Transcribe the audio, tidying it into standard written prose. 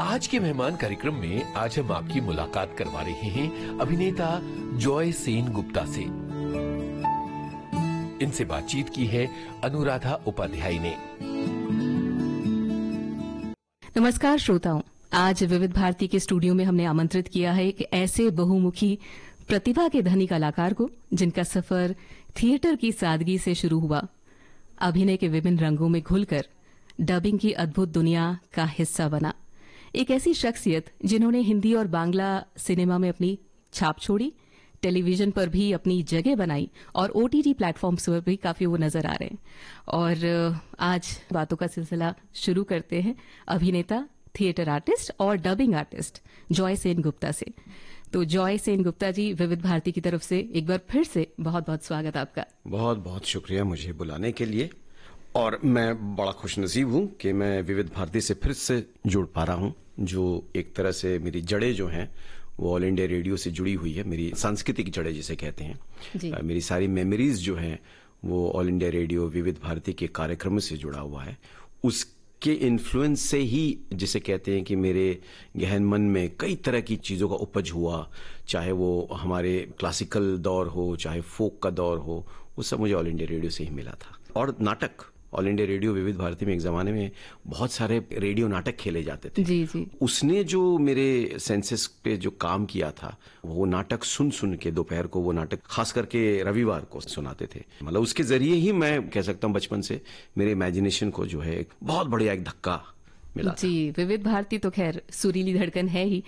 आज के मेहमान कार्यक्रम में आज हम आपकी मुलाकात करवा रहे हैं अभिनेता जॉय सेन गुप्ता से। इनसे बातचीत की है अनुराधा उपाध्याय ने। नमस्कार श्रोताओं, आज विविध भारती के स्टूडियो में हमने आमंत्रित किया है एक ऐसे बहुमुखी प्रतिभा के धनी कलाकार को जिनका सफर थिएटर की सादगी से शुरू हुआ, अभिनय के विभिन्न रंगों में घुलकर डबिंग की अद्भुत दुनिया का हिस्सा बना। एक ऐसी शख्सियत जिन्होंने हिंदी और बांग्ला सिनेमा में अपनी छाप छोड़ी, टेलीविजन पर भी अपनी जगह बनाई और ओटीटी प्लेटफॉर्म्स पर भी काफी वो नजर आ रहे हैं। और आज बातों का सिलसिला शुरू करते हैं अभिनेता, थिएटर आर्टिस्ट और dubbing artist Joy Sen Gupta से। तो जॉय सेन गुप्ता जी, विविध भारती की तरफ से एक बार फिर से बहुत बहुत स्वागत आपका। बहुत बहुत शुक्रिया मुझे बुलाने के लिए, और मैं बड़ा खुशनसीब हूं कि मैं विविध भारती से फिर से जुड़ पा रहा हूं, जो एक तरह से मेरी जड़ें जो हैं वो ऑल इंडिया रेडियो से जुड़ी हुई है। मेरी सांस्कृतिक जड़ें जिसे कहते हैं, मेरी सारी मेमोरीज जो हैं वो ऑल इंडिया रेडियो विविध भारती के कार्यक्रम से जुड़ा हुआ है। उसके इन्फ्लुएंस से ही जिसे कहते हैं कि मेरे गहन मन में कई तरह की चीज़ों का उपज हुआ, चाहे वो हमारे क्लासिकल दौर हो, चाहे फोक का दौर हो, वो सब मुझे ऑल इंडिया रेडियो से ही मिला था। और नाटक, ऑल इंडिया रेडियो विविध भारती में एक जमाने में बहुत सारे रेडियो नाटक खेले जाते थे। जी जी। उसने जो मेरे सेंसेस पे जो काम किया था, वो नाटक सुन सुन के दोपहर को वो नाटक खास करके रविवार को सुनाते थे। मतलब उसके जरिए ही मैं कह सकता हूँ बचपन से मेरे इमेजिनेशन को जो है बहुत बढ़िया एक धक्का मिला जी। विविध भारती तो खैर सुरीली धड़कन है ही,